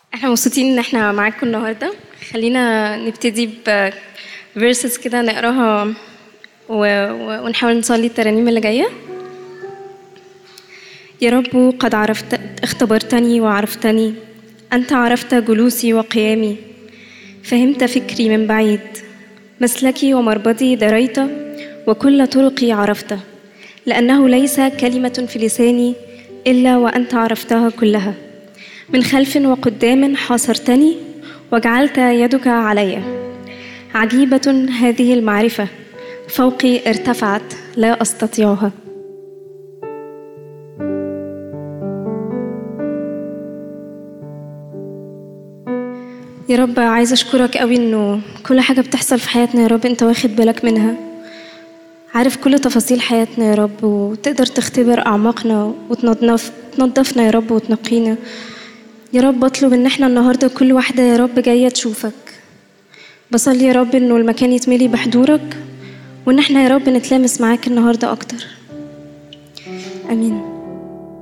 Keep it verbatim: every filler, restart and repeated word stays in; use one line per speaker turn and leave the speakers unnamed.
احنا مبسوطين ان احنا معاكم النهارده. خلينا نبتدي ب verses كده نقراها و... و... ونحاول نصلي الترانيم اللي جايه. يا رب قد عرفت اختبرتني وعرفتني، أنت عرفت جلوسي وقيامي، فهمت فكري من بعيد، مسلكي ومربضي دريت، وكل طرقي عرفت، لأنه ليس كلمة في لساني إلا وأنت عرفتها كلها. من خلف وقدام حاصرتني، وجعلت يدك علي. عجيبة هذه المعرفة، فوقي ارتفعت لا أستطيعها. يا رب عايزة أشكرك قوي إنه كل حاجة بتحصل في حياتنا يا رب أنت واخد بالك منها، عارف كل تفاصيل حياتنا يا رب، وتقدر تختبر أعماقنا وتنظف تنظفنا يا رب وتنقينا. يا رب بطلب إن احنا النهاردة كل واحدة يا رب جاية تشوفك. بصلي يا رب إنه المكان يتملي بحضورك، وإن احنا يا رب نتلامس معاك النهاردة أكتر. آمين.